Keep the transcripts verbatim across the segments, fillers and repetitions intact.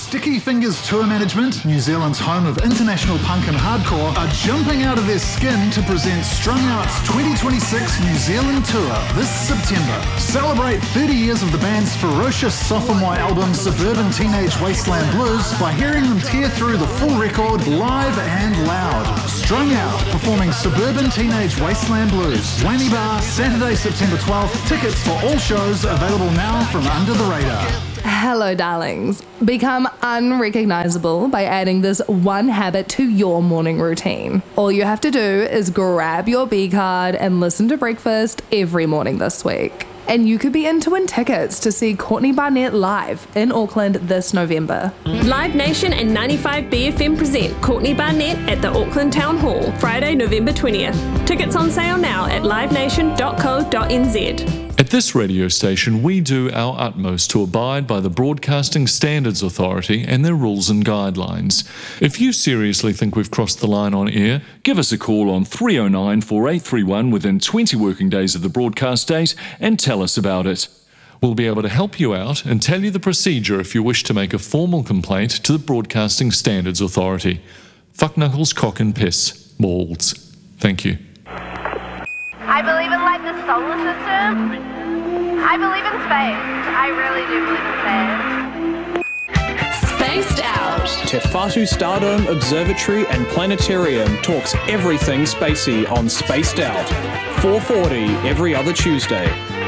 Sticky Fingers Tour Management, New Zealand's home of international punk and hardcore, are jumping out of their skin to present Strung Out's twenty twenty-six New Zealand Tour this September. Celebrate thirty years of the band's ferocious sophomore album Suburban Teenage Wasteland Blues by hearing them tear through the full record live and loud. Strung Out, performing Suburban Teenage Wasteland Blues. Whammy Bar, Saturday, September twelfth. Tickets for all shows available now from Under the Radar. Hello, darlings. Become unrecognisable by adding this one habit to your morning routine. All you have to do is grab your B card and listen to breakfast every morning this week. And you could be in to win tickets to see Courtney Barnett live in Auckland this November. Live Nation and ninety-five B F M present Courtney Barnett at the Auckland Town Hall, Friday, November twentieth. Tickets on sale now at live nation dot co dot n z. At this radio station, we do our utmost to abide by the Broadcasting Standards Authority and their rules and guidelines. If you seriously think we've crossed the line on air, give us a call on three oh nine, four eight three one within twenty working days of the broadcast date and tell us about it. We'll be able to help you out and tell you the procedure if you wish to make a formal complaint to the Broadcasting Standards Authority. Fuck knuckles, cock and piss. Balls. Thank you. I believe in like the solar system. I believe in space. I really do believe in space. Spaced Out. Te Whatu Stardome Observatory and Planetarium talks everything spacey on Spaced Out. four forty every other Tuesday.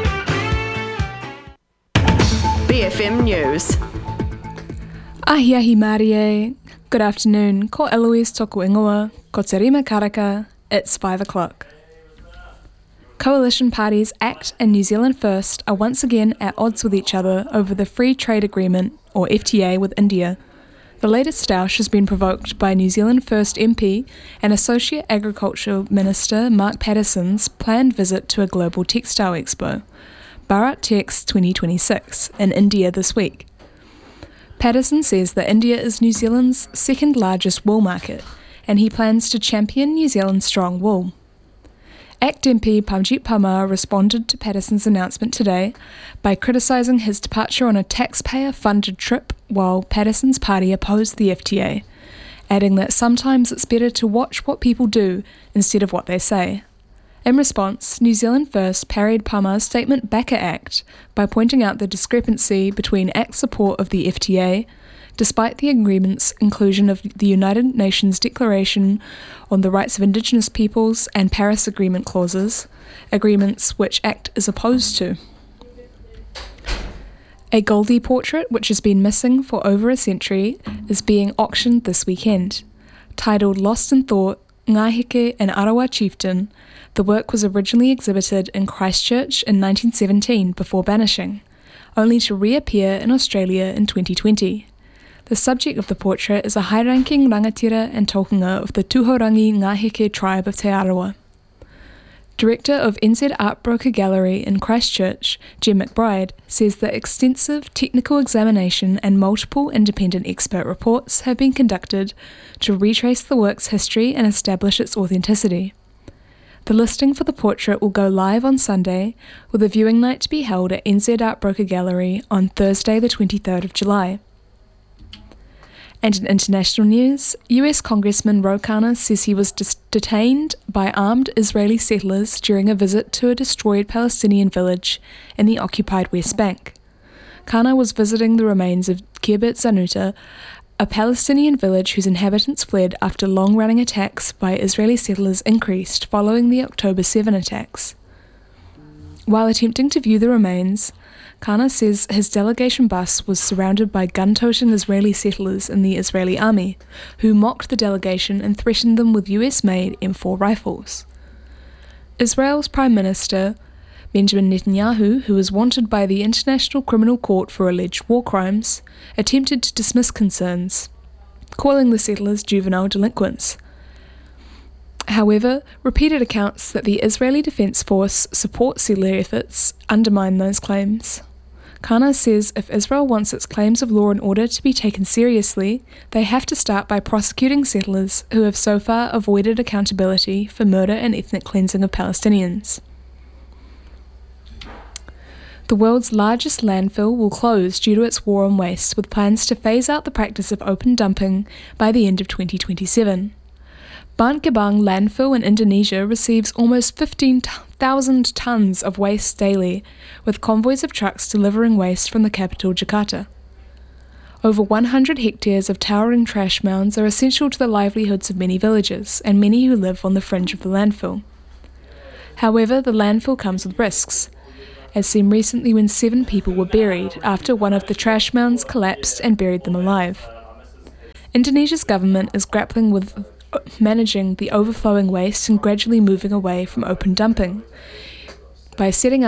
B F M News. Ahi ahi Marie. Good afternoon. Ko Eloise toku ingoa. Ko te rima karaka. It's five o'clock. Coalition parties ACT and New Zealand First are once again at odds with each other over the Free Trade Agreement, or F T A, with India. The latest stoush has been provoked by New Zealand First M P and Associate Agriculture Minister Mark Patterson's planned visit to a global textile expo, Bharat Tex twenty twenty-six, in India this week. Patterson says that India is New Zealand's second largest wool market, and he plans to champion New Zealand's strong wool. ACT M P Pamjit Pamar responded to Patterson's announcement today by criticising his departure on a taxpayer-funded trip while Patterson's party opposed the F T A, adding that sometimes it's better to watch what people do instead of what they say. In response, New Zealand First parried Pamar's statement back at ACT by pointing out the discrepancy between ACT's support of the F T A, despite the agreement's inclusion of the United Nations Declaration on the Rights of Indigenous Peoples and Paris Agreement clauses, agreements which ACT is opposed to. A Goldie portrait, which has been missing for over a century, is being auctioned this weekend. Titled Lost in Thought, Ngāheke and Arawa Chieftain, the work was originally exhibited in Christchurch in nineteen seventeen before banishing, only to reappear in Australia in twenty twenty. The subject of the portrait is a high-ranking rangatira and tohunga of the Tūhorangi Ngāheke tribe of Te Arawa. Director of N Z Art Broker Gallery in Christchurch, Jim McBride, says that extensive technical examination and multiple independent expert reports have been conducted to retrace the work's history and establish its authenticity. The listing for the portrait will go live on Sunday, with a viewing night to be held at N Z Art Broker Gallery on Thursday the twenty-third of July. And in international news, U S Congressman Ro Khanna says he was dis- detained by armed Israeli settlers during a visit to a destroyed Palestinian village in the occupied West Bank. Khanna was visiting the remains of Kibbutz Zanuta, a Palestinian village whose inhabitants fled after long-running attacks by Israeli settlers increased following the October seventh attacks. While attempting to view the remains, Khanna says his delegation bus was surrounded by gun-toting Israeli settlers in the Israeli army, who mocked the delegation and threatened them with U S-made M four rifles. Israel's Prime Minister, Benjamin Netanyahu, who is wanted by the International Criminal Court for alleged war crimes, attempted to dismiss concerns, calling the settlers juvenile delinquents. However, repeated accounts that the Israeli Defense Force support settler efforts undermine those claims. Khanna says if Israel wants its claims of law and order to be taken seriously, they have to start by prosecuting settlers who have so far avoided accountability for murder and ethnic cleansing of Palestinians. The world's largest landfill will close due to its war on waste, with plans to phase out the practice of open dumping by the end of twenty twenty-seven. Bantar Gebang landfill in Indonesia receives almost fifteen thousand tonnes of waste daily, with convoys of trucks delivering waste from the capital Jakarta. Over one hundred hectares of towering trash mounds are essential to the livelihoods of many villagers and many who live on the fringe of the landfill. However, the landfill comes with risks, as seen recently when seven people were buried after one of the trash mounds collapsed and buried them alive. Indonesia's government is grappling with managing the overflowing waste and gradually moving away from open dumping by setting up